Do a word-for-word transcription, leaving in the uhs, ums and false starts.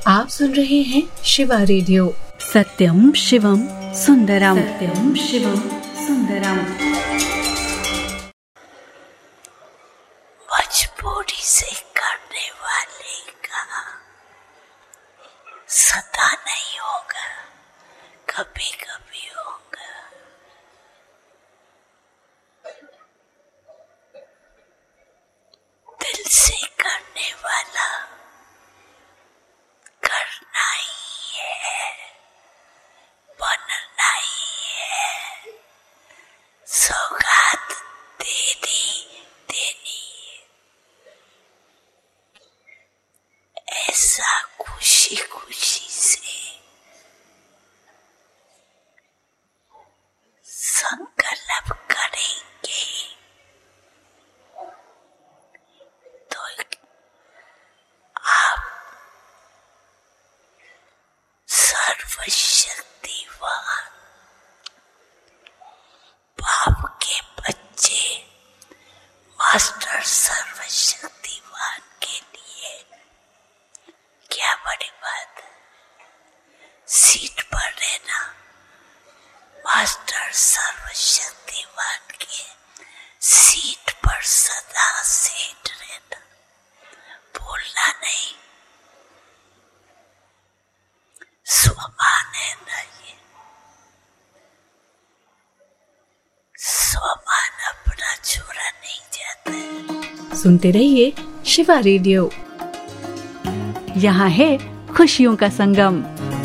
आप सुन रहे हैं शिवा रेडियो। सत्यम शिवम सुंदरम, सत्यम शिवम सुंदरम। मजबूरी से करने वाले का सदा नहीं होगा, कभी कभी होगा। दिल से करने वाला करना ही है, बनना ही है। सौगात दे दी देनी है, ऐसा खुशी खुशी से संकल्प करेंगे तो आप सर्वशक्तिवान बाप के बच्चे मास्टर सर्वशक्तिवान के लिए क्या बड़ी बात है। सीट पर रहना, मास्टर सर्वशक्तिवान के सीट पर सदा सेट रहना, बोलना नहीं। स्वमान है ना ये, स्वमान अपना छोड़ा नहीं जाता है। सुनते रहिए शिवा रेडियो। यहाँ है खुशियों का संगम।